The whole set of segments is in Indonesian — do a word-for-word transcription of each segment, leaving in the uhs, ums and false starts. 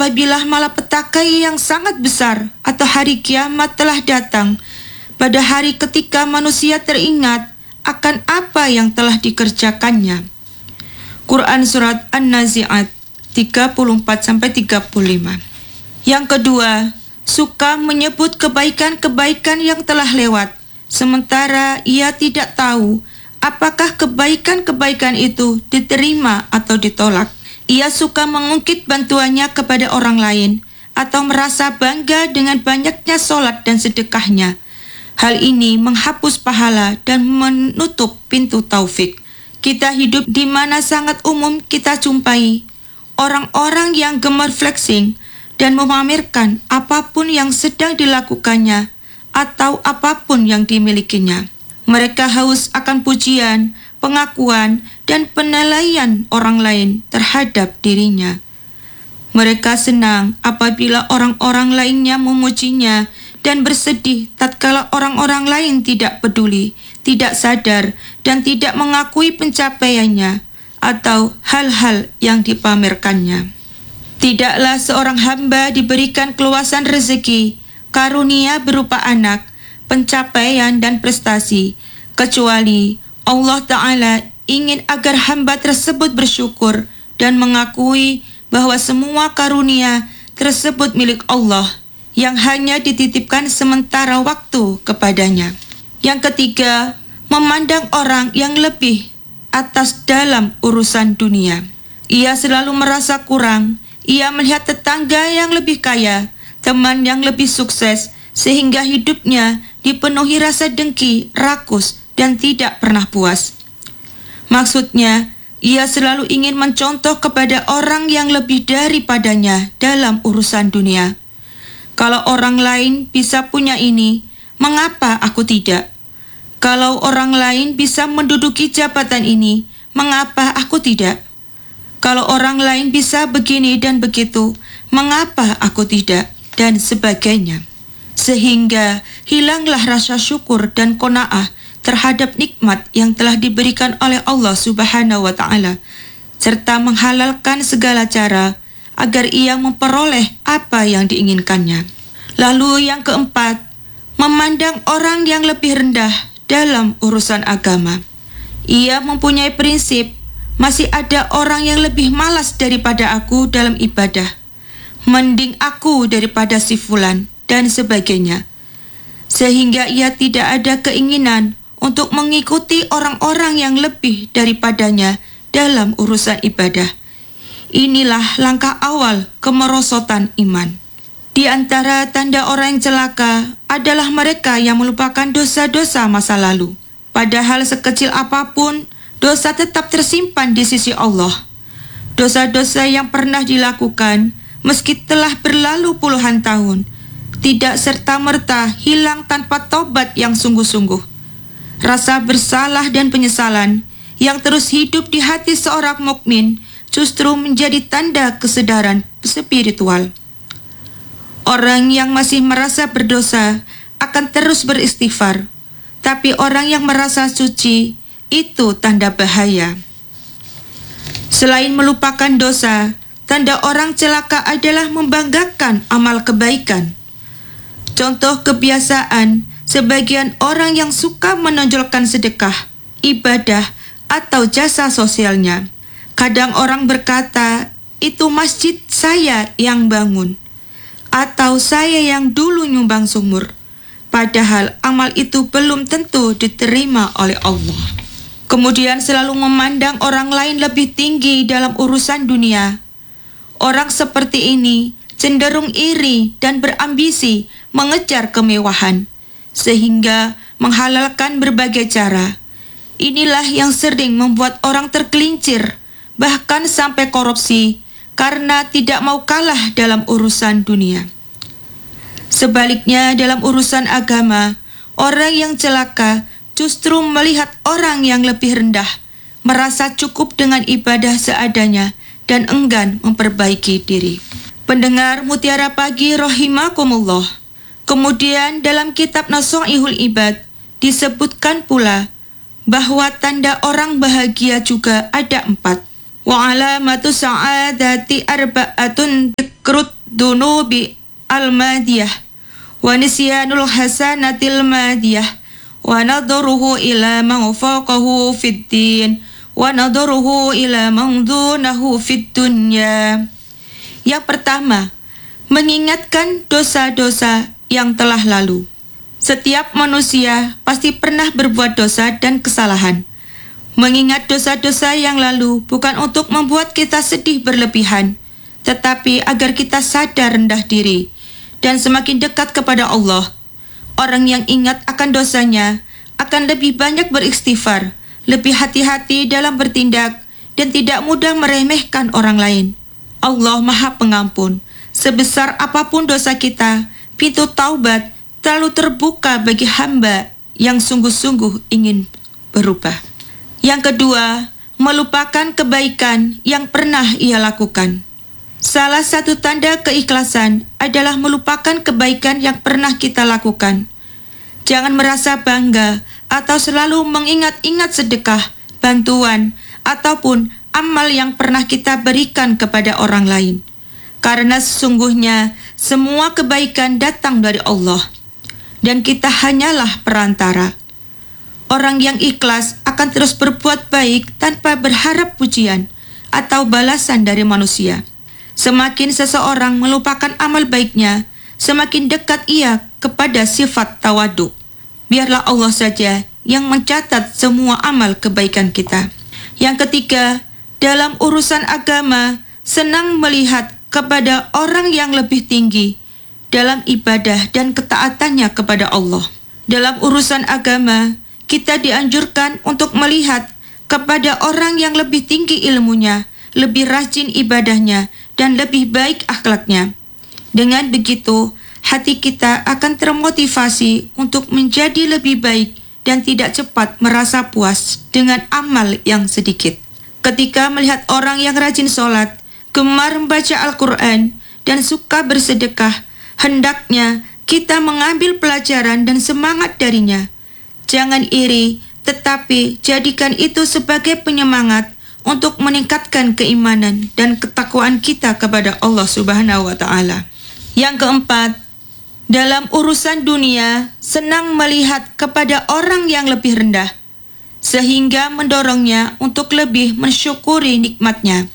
apabila malapetaka yang sangat besar atau hari kiamat telah datang, pada hari ketika manusia teringat akan apa yang telah dikerjakannya. Quran Surat An-Nazi'at tiga puluh empat sampai tiga puluh lima. Yang kedua, suka menyebut kebaikan-kebaikan yang telah lewat, sementara ia tidak tahu apakah kebaikan-kebaikan itu diterima atau ditolak. Ia suka mengungkit bantuannya kepada orang lain atau merasa bangga dengan banyaknya sholat dan sedekahnya. Hal ini menghapus pahala dan menutup pintu taufik. Kita hidup di mana sangat umum kita jumpai orang-orang yang gemar flexing dan memamerkan apapun yang sedang dilakukannya atau apapun yang dimilikinya. Mereka haus akan pujian, pengakuan, dan penilaian orang lain terhadap dirinya. Mereka senang apabila orang-orang lainnya memujinya dan bersedih tatkala orang-orang lain tidak peduli, tidak sadar, dan tidak mengakui pencapaiannya atau hal-hal yang dipamerkannya. Tidaklah seorang hamba diberikan keluasan rezeki, karunia berupa anak, pencapaian dan prestasi, kecuali Allah Ta'ala ingin agar hamba tersebut bersyukur dan mengakui bahwa semua karunia tersebut milik Allah yang hanya dititipkan sementara waktu kepadanya. Yang ketiga, memandang orang yang lebih atas dalam urusan dunia. Ia selalu merasa kurang, ia melihat tetangga yang lebih kaya, teman yang lebih sukses, sehingga hidupnya dipenuhi rasa dengki, rakus, dan tidak pernah puas. Maksudnya, ia selalu ingin mencontoh kepada orang yang lebih daripadanya dalam urusan dunia. Kalau orang lain bisa punya ini, mengapa aku tidak? Kalau orang lain bisa menduduki jabatan ini, mengapa aku tidak? Kalau orang lain bisa begini dan begitu, mengapa aku tidak? Dan sebagainya. Sehingga hilanglah rasa syukur dan qanaah terhadap nikmat yang telah diberikan oleh Allah Subhanahu wa Ta'ala, serta menghalalkan segala cara agar ia memperoleh apa yang diinginkannya. Lalu yang keempat, memandang orang yang lebih rendah dalam urusan agama. Ia mempunyai prinsip, masih ada orang yang lebih malas daripada aku dalam ibadah, mending aku daripada si fulan, dan sebagainya. Sehingga ia tidak ada keinginan untuk mengikuti orang-orang yang lebih daripadanya dalam urusan ibadah. Inilah langkah awal kemerosotan iman. Di antara tanda orang yang celaka adalah mereka yang melupakan dosa-dosa masa lalu. Padahal sekecil apapun, dosa tetap tersimpan di sisi Allah. Dosa-dosa yang pernah dilakukan, meski telah berlalu puluhan tahun, tidak serta-merta hilang tanpa tobat yang sungguh-sungguh. Rasa bersalah dan penyesalan yang terus hidup di hati seorang mukmin justru menjadi tanda kesedaran spiritual. Orang yang masih merasa berdosa akan terus beristighfar, tapi orang yang merasa suci itu tanda bahaya. Selain melupakan dosa, tanda orang celaka adalah membanggakan amal kebaikan. Contoh kebiasaan sebagian orang yang suka menonjolkan sedekah, ibadah, atau jasa sosialnya. Kadang orang berkata, itu masjid saya yang bangun, atau saya yang dulu nyumbang sumur. Padahal amal itu belum tentu diterima oleh Allah. Kemudian selalu memandang orang lain lebih tinggi dalam urusan dunia. Orang seperti ini cenderung iri dan berambisi mengejar kemewahan, sehingga menghalalkan berbagai cara. Inilah yang sering membuat orang tergelincir, bahkan sampai korupsi, karena tidak mau kalah dalam urusan dunia. Sebaliknya dalam urusan agama, orang yang celaka justru melihat orang yang lebih rendah, merasa cukup dengan ibadah seadanya, dan enggan memperbaiki diri. Pendengar Mutiara Pagi rahimakumullah. Kemudian dalam kitab Nasoihul Ibad disebutkan pula bahwa tanda orang bahagia juga ada empat. Wa alamatu sa'adati arba'atun dikrut dunubi al-madiyah wa nisyanul hasanatil madiyah wa nadruhu ila man fawqahu fid din wa nadruhu ila man dunahu fid dunya. Yang pertama, mengingatkan dosa-dosa yang telah lalu. Setiap manusia pasti pernah berbuat dosa dan kesalahan. Mengingat dosa-dosa yang lalu bukan untuk membuat kita sedih berlebihan, tetapi agar kita sadar rendah diri dan semakin dekat kepada Allah. Orang yang ingat akan dosanya akan lebih banyak beristighfar, lebih hati-hati dalam bertindak, dan tidak mudah meremehkan orang lain. Allah Maha Pengampun. Sebesar apapun dosa kita, pintu taubat selalu terbuka bagi hamba yang sungguh-sungguh ingin berubah. Yang kedua, melupakan kebaikan yang pernah ia lakukan. Salah satu tanda keikhlasan adalah melupakan kebaikan yang pernah kita lakukan. Jangan merasa bangga atau selalu mengingat-ingat sedekah, bantuan, ataupun amal yang pernah kita berikan kepada orang lain. Karena sesungguhnya semua kebaikan datang dari Allah, dan kita hanyalah perantara. Orang yang ikhlas akan terus berbuat baik tanpa berharap pujian atau balasan dari manusia. Semakin seseorang melupakan amal baiknya, semakin dekat ia kepada sifat tawadu. Biarlah Allah saja yang mencatat semua amal kebaikan kita. Yang ketiga, dalam urusan agama, senang melihat kepada orang yang lebih tinggi dalam ibadah dan ketaatannya kepada Allah. Dalam urusan agama, kita dianjurkan untuk melihat kepada orang yang lebih tinggi ilmunya, lebih rajin ibadahnya, dan lebih baik akhlaknya. Dengan begitu, hati kita akan termotivasi untuk menjadi lebih baik dan tidak cepat merasa puas dengan amal yang sedikit. Ketika melihat orang yang rajin sholat, gemar membaca Al-Quran, dan suka bersedekah, hendaknya kita mengambil pelajaran dan semangat darinya. Jangan iri, tetapi jadikan itu sebagai penyemangat untuk meningkatkan keimanan dan ketakwaan kita kepada Allah Subhanahu wa Ta'ala. Yang keempat, dalam urusan dunia, senang melihat kepada orang yang lebih rendah, sehingga mendorongnya untuk lebih mensyukuri nikmatnya.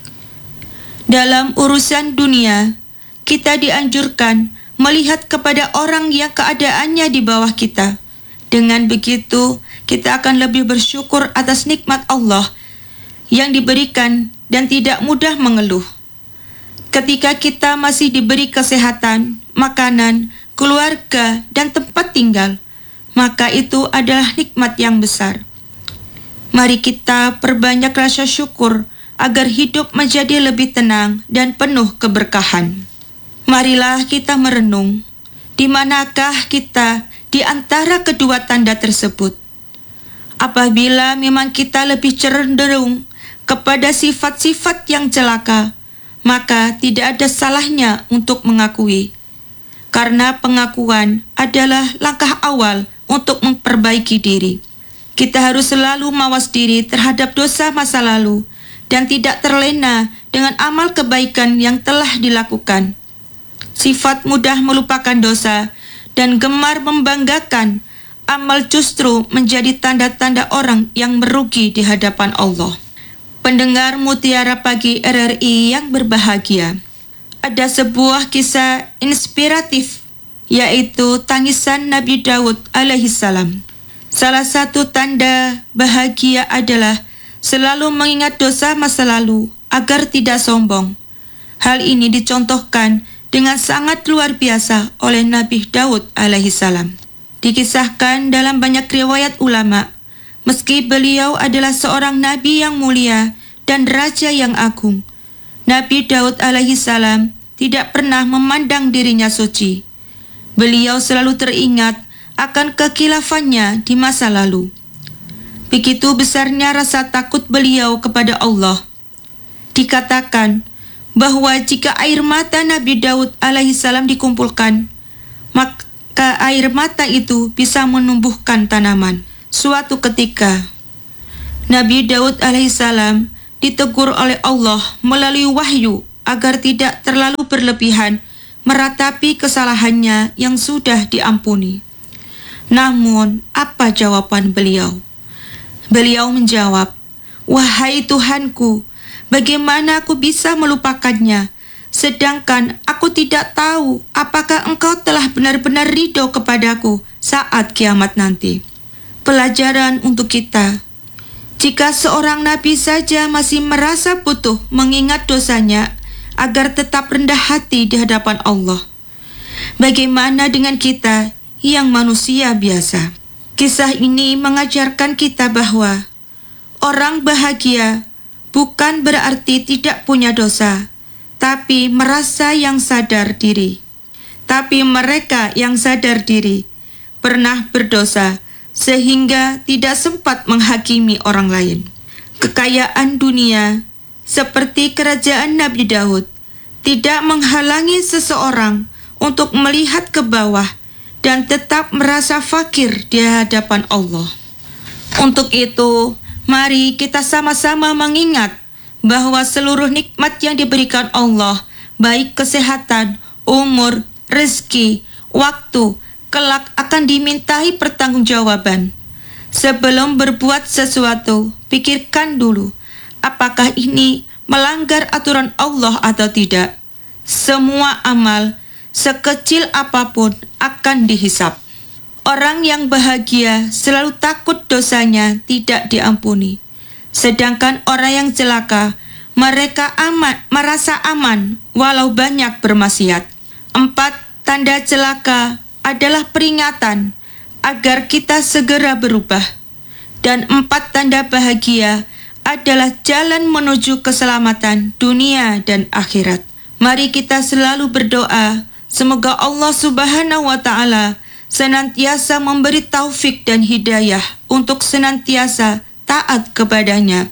Dalam urusan dunia, kita dianjurkan melihat kepada orang yang keadaannya di bawah kita. Dengan begitu, kita akan lebih bersyukur atas nikmat Allah yang diberikan dan tidak mudah mengeluh. Ketika kita masih diberi kesehatan, makanan, keluarga, dan tempat tinggal, maka itu adalah nikmat yang besar. Mari kita perbanyak rasa syukur agar hidup menjadi lebih tenang dan penuh keberkahan. Marilah kita merenung, di manakah kita di antara kedua tanda tersebut. Apabila memang kita lebih cenderung kepada sifat-sifat yang celaka, maka tidak ada salahnya untuk mengakui. Karena pengakuan adalah langkah awal untuk memperbaiki diri. Kita harus selalu mawas diri terhadap dosa masa lalu dan tidak terlena dengan amal kebaikan yang telah dilakukan. Sifat mudah melupakan dosa dan gemar membanggakan amal justru menjadi tanda-tanda orang yang merugi di hadapan Allah. Pendengar Mutiara Pagi R R I yang berbahagia, ada sebuah kisah inspiratif, yaitu tangisan Nabi Daud alaihissalam. Salah satu tanda bahagia adalah selalu mengingat dosa masa lalu agar tidak sombong. Hal ini dicontohkan dengan sangat luar biasa oleh Nabi Daud alaihissalam. Dikisahkan dalam banyak riwayat ulama, meski beliau adalah seorang nabi yang mulia dan raja yang agung, Nabi Daud alaihissalam tidak pernah memandang dirinya suci. Beliau selalu teringat akan kekhilafannya di masa lalu. Begitu besarnya rasa takut beliau kepada Allah. Dikatakan bahwa jika air mata Nabi Daud alaihissalam dikumpulkan, maka air mata itu bisa menumbuhkan tanaman. Suatu ketika, Nabi Daud alaihissalam ditegur oleh Allah melalui wahyu agar tidak terlalu berlebihan meratapi kesalahannya yang sudah diampuni. Namun, apa jawaban beliau? Beliau menjawab, "Wahai Tuhanku, bagaimana aku bisa melupakannya, sedangkan aku tidak tahu apakah Engkau telah benar-benar ridho kepadaku saat kiamat nanti." Pelajaran untuk kita. Jika seorang nabi saja masih merasa butuh mengingat dosanya agar tetap rendah hati di hadapan Allah, bagaimana dengan kita yang manusia biasa? Kisah ini mengajarkan kita bahwa orang bahagia bukan berarti tidak punya dosa, tapi merasa yang sadar diri. Tapi mereka yang sadar diri pernah berdosa sehingga tidak sempat menghakimi orang lain. Kekayaan dunia seperti kerajaan Nabi Daud tidak menghalangi seseorang untuk melihat ke bawah dan tetap merasa fakir di hadapan Allah. Untuk itu, mari kita sama-sama mengingat bahwa seluruh nikmat yang diberikan Allah, baik kesehatan, umur, rezeki, waktu, kelak akan dimintai pertanggungjawaban. Sebelum berbuat sesuatu, pikirkan dulu, apakah ini melanggar aturan Allah atau tidak. Semua amal, sekecil apapun, akan dihisap. Orang yang bahagia selalu takut dosanya tidak diampuni. Sedangkan orang yang celaka, mereka aman, merasa aman walau banyak bermaksiat. Empat tanda celaka adalah peringatan agar kita segera berubah. Dan empat tanda bahagia adalah jalan menuju keselamatan dunia dan akhirat. Mari kita selalu berdoa, semoga Allah Subhanahu wa Ta'ala senantiasa memberi taufik dan hidayah untuk senantiasa taat kepadanya,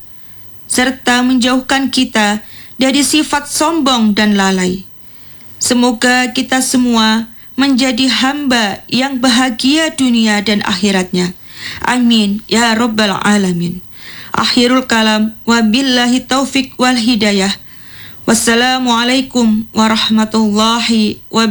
serta menjauhkan kita dari sifat sombong dan lalai. Semoga kita semua menjadi hamba yang bahagia dunia dan akhiratnya. Amin ya Rabbal Alamin. Akhirul kalam, wabillahi taufik wal hidayah. Wassalamualaikum warahmatullahi wabarakatuh.